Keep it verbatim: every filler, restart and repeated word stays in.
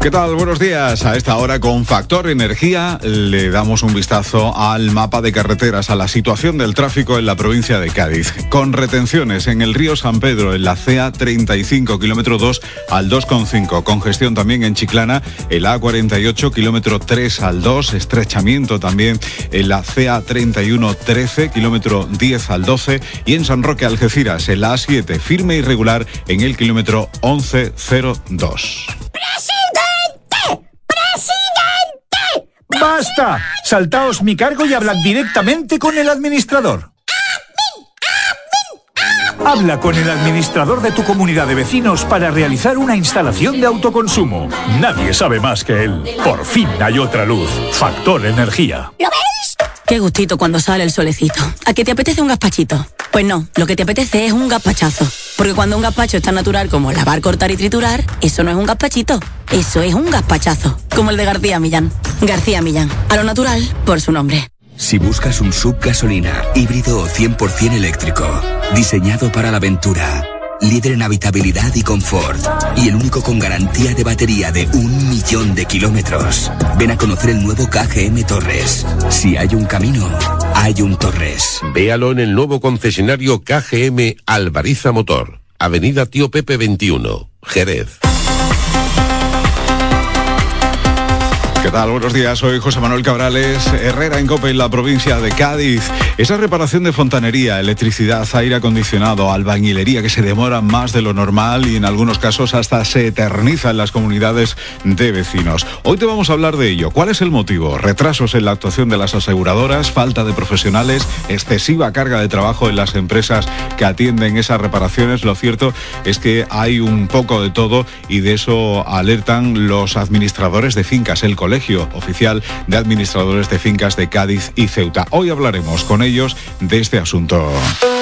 ¿Qué tal? Buenos días. A esta hora con Factor Energía le damos un vistazo al mapa de carreteras, a la situación del tráfico en la provincia de Cádiz. Con retenciones en el río San Pedro, en la C A treinta y cinco, kilómetro dos al dos coma cinco. Congestión también en Chiclana, el A cuarenta y ocho, kilómetro tres al dos. Estrechamiento también en la C A treinta y uno trece, kilómetro diez al doce. Y en San Roque, Algeciras, el A siete, firme y regular en el kilómetro once cero dos. ¡Basta! Saltaos mi cargo y hablad directamente con el administrador. Habla con el administrador de tu comunidad de vecinos para realizar una instalación de autoconsumo. Nadie sabe más que él. Por fin hay otra luz. Factor Energía. ¿Lo veis? Qué gustito cuando sale el solecito. ¿A qué te apetece un gazpachito? Pues no, lo que te apetece es un gazpachazo. Porque cuando un gazpacho es tan natural como lavar, cortar y triturar, eso no es un gazpachito, eso es un gazpachazo. Como el de García Millán. García Millán, a lo natural, por su nombre. Si buscas un S U V gasolina, híbrido o cien por ciento eléctrico, diseñado para la aventura, líder en habitabilidad y confort, y el único con garantía de batería de un millón de kilómetros, ven a conocer el nuevo K G M Torres. Si hay un camino, hay un Torres. Véalo en el nuevo concesionario K G M Alvariza Motor, Avenida Tío Pepe veintiuno, Jerez. ¿Qué tal? Buenos días, soy José Manuel Cabrales, Herrera en COPE en la provincia de Cádiz. Esa reparación de fontanería, electricidad, aire acondicionado, albañilería que se demora más de lo normal y en algunos casos hasta se eterniza en las comunidades de vecinos. Hoy te vamos a hablar de ello. ¿Cuál es el motivo? Retrasos en la actuación de las aseguradoras, falta de profesionales, excesiva carga de trabajo en las empresas que atienden esas reparaciones. Lo cierto es que hay un poco de todo y de eso alertan los administradores de fincas, el colegio Oficial de Administradores de Fincas de Cádiz y Ceuta. Hoy hablaremos con ellos de este asunto.